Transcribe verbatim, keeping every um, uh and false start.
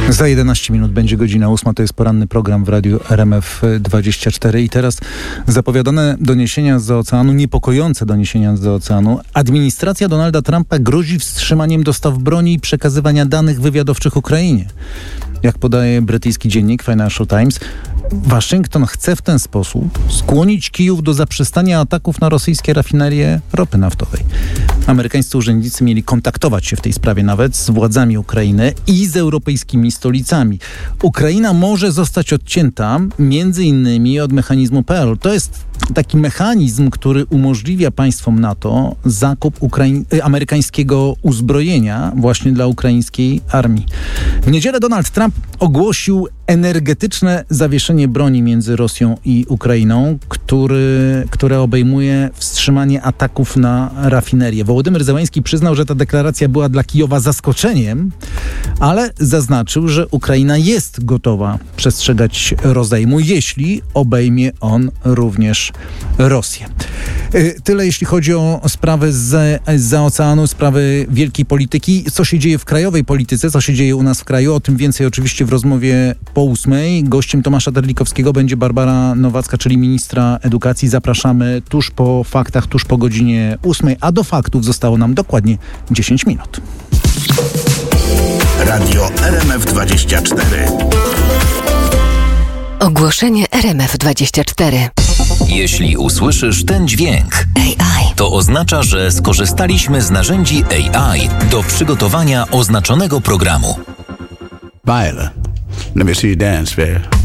Za jedenaście minut będzie godzina ósma, to jest poranny program w Radiu R M F dwadzieścia cztery i teraz zapowiadane doniesienia z oceanu, niepokojące doniesienia z oceanu. Administracja Donalda Trumpa grozi wstrzymaniem dostaw broni i przekazywania danych wywiadowczych Ukrainie. Jak podaje brytyjski dziennik Financial Times, Waszyngton chce w ten sposób skłonić Kijów do zaprzestania ataków na rosyjskie rafinerie ropy naftowej. Amerykańscy urzędnicy mieli kontaktować się w tej sprawie nawet z władzami Ukrainy i z europejskimi stolicami. Ukraina może zostać odcięta między innymi od mechanizmu Pearl. To jest taki mechanizm, który umożliwia państwom NATO zakup Ukraiń- amerykańskiego uzbrojenia właśnie dla ukraińskiej armii. W niedzielę Donald Trump ogłosił energetyczne zawieszenie broni między Rosją i Ukrainą, który, które obejmuje wstrzymanie ataków na rafinerię. Wołodymyr Zełański przyznał, że ta deklaracja była dla Kijowa zaskoczeniem, ale zaznaczył, że Ukraina jest gotowa przestrzegać rozejmu, jeśli obejmie on również Rosję. Tyle jeśli chodzi o sprawy z, zza oceanu, sprawy wielkiej polityki. Co się dzieje w krajowej polityce, co się dzieje u nas w kraju, o tym więcej oczywiście w rozmowie po ósmej. Gościem Tomasza Terlikowskiego będzie Barbara Nowacka, czyli ministra edukacji. Zapraszamy tuż po faktach, tuż po godzinie ósmej, a do faktów zostało nam dokładnie dziesięć minut. Radio R M F dwadzieścia cztery. Ogłoszenie R M F dwadzieścia cztery. Jeśli usłyszysz ten dźwięk, A I, to oznacza, że skorzystaliśmy z narzędzi A I do przygotowania oznaczonego programu. Viola, let me see you dance, babe.